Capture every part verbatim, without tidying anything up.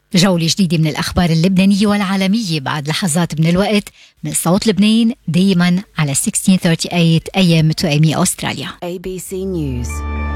جولة جديدة من الأخبار اللبنانية والعالمية بعد لحظات من الوقت من صوت لبنان دايما على ستة عشر ثمانية وثلاثين إيه إم تو إيه إم أستراليا. A B C News.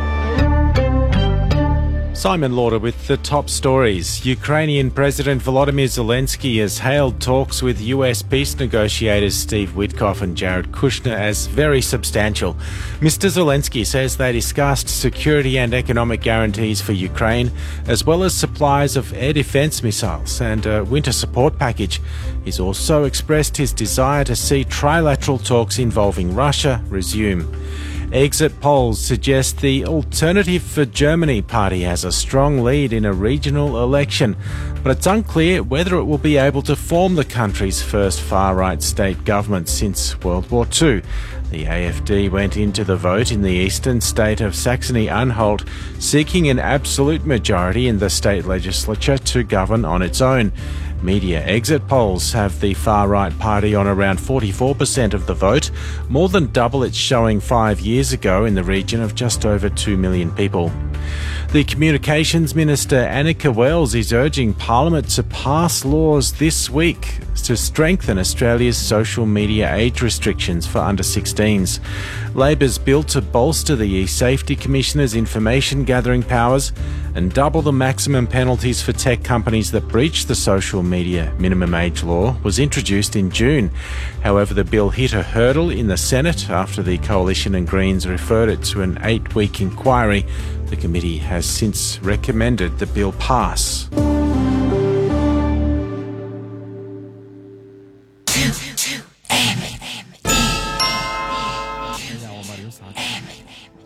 Simon Lauder with the top stories. Ukrainian President Volodymyr Zelensky has hailed talks with U S peace negotiators Steve Witkoff and Jared Kushner as very substantial. Mister Zelensky says they discussed security and economic guarantees for Ukraine, as well as supplies of air defence missiles and a winter support package. He's also expressed his desire to see trilateral talks involving Russia resume. Exit polls suggest the Alternative for Germany party has a strong lead in a regional election, but it's unclear whether it will be able to form the country's first far-right state government since World War Two. The A F D went into the vote in the eastern state of Saxony-Anhalt, seeking an absolute majority in the state legislature to govern on its own. Media exit polls have the far-right party on around forty-four percent of the vote, more than double its showing five years ago in the region of just over two million people. The Communications Minister Annika Wells is urging Parliament to pass laws this week to strengthen Australia's social media age restrictions for under sixteens. Labor's bill to bolster the E-Safety Commissioner's information gathering powers and double the maximum penalties for tech companies that breach the social media minimum age law was introduced in June. However, the bill hit a hurdle in the Senate after the Coalition and Greens referred it to an eight-week inquiry. The committee has since recommended the bill pass.